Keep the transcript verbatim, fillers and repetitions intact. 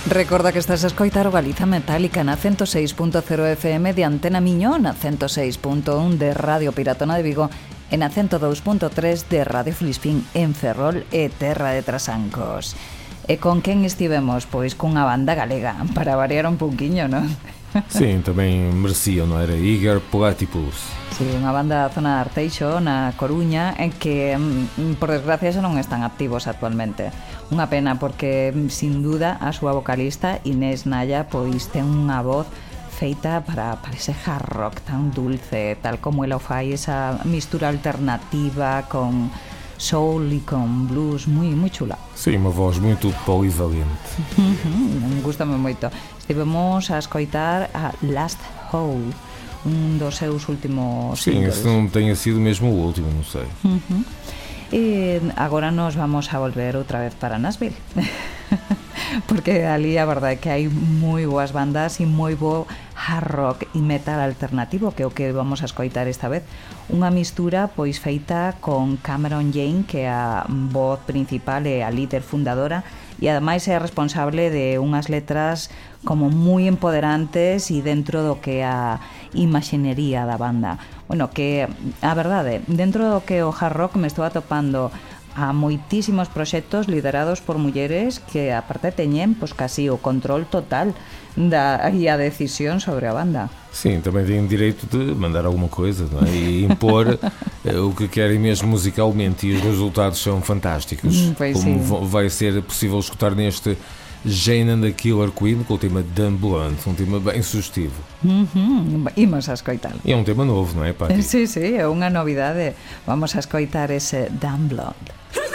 Recorda que estás a escoitar o Galiza Metálica na ciento seis punto cero F M de Antena Miñón, na ciento seis punto un de Radio Piratona de Vigo e na ciento dous punto tres de Radio Filispín en Ferrol e Terra de Trasancos. E con quen estivemos? Pois cunha banda galega, para variar un pouquiño, non? Sim, tamén merecían, non era? Igor Platypus. Sí, unha banda da zona de Arteixo, na Coruña, en que, por desgracia, xa non están activos actualmente. Unha pena, porque, sin duda, a súa vocalista, Inés Naya, pois ten unha voz feita para, para ese hard rock tan dulce, tal como ela o fai, esa mistura alternativa con soul e con blues, moi, moi chula. Sim, unha voz moito polivalente. Uh-huh, gustame moito. Estivemos a escoitar a Last Hole, un dos seus últimos Sim, singles. se non teña sido mesmo o último, non sei. Uh-huh. E agora nos vamos a volver outra vez para Nashville. Porque ali a verdade é que hai moi boas bandas e moi bo hard rock e metal alternativo, que é o que vamos a escoitar esta vez. Unha mistura pois feita con Cameron Jane, que é a voz principal e a líder fundadora, e ademais é responsable de unhas letras como moi empoderantes e dentro do que é a imaxinería da banda. Bueno, que a verdade, dentro do que é o hard rock me estou atopando a moitísimos proxectos liderados por mulleres que aparte teñen pois casi o control total da, e a decisión sobre a banda. Sim, também têm direito de mandar alguma coisa, não é? E impor o que querem mesmo musicalmente, e os resultados são fantásticos. Hum, pois como sim. Vai ser possível escutar neste Jane and the Killer Queen com o tema Dumb Blonde, um tema bem sugestivo. Uh-huh. Imos a escoitar. E é um tema novo, não é, Pati? Sí, sí, é unha novidade. Vamos a escoitar ese Dumb Blonde.